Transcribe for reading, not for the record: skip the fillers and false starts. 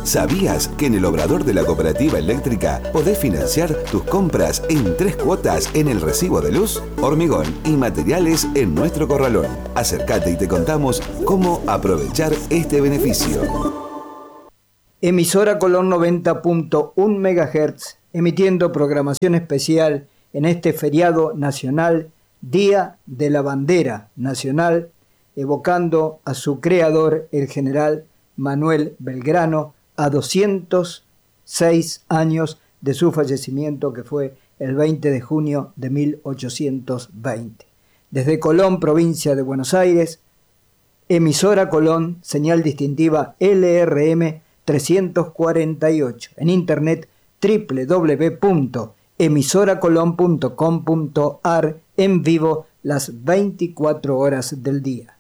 ¿Sabías que en el Obrador de la Cooperativa Eléctrica podés financiar tus compras en 3 cuotas en el recibo de luz, hormigón y materiales en nuestro corralón? Acércate y te contamos cómo aprovechar este beneficio. Emisora Colón 90.1 MHz, emitiendo programación especial en este feriado nacional, Día de la Bandera Nacional, evocando a su creador, el general Manuel Belgrano, a 206 años de su fallecimiento, que fue el 20 de junio de 1820. Desde Colón, provincia de Buenos Aires, emisora Colón, señal distintiva LRM 348. En internet www.emisoracolon.com.ar, en vivo las 24 horas del día.